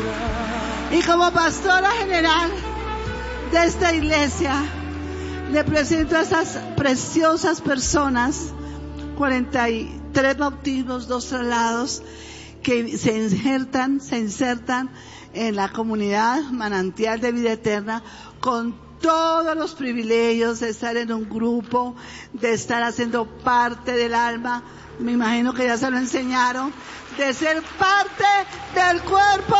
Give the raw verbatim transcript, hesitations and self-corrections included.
Y como pastora general de esta iglesia, le presento a esas preciosas personas, cuarenta y tres bautismos, dos traslados, que se insertan, se insertan en la comunidad Manantial de Vida Eterna con todos los privilegios de estar en un grupo, de estar haciendo parte del alma, me imagino que ya se lo enseñaron, de ser parte del cuerpo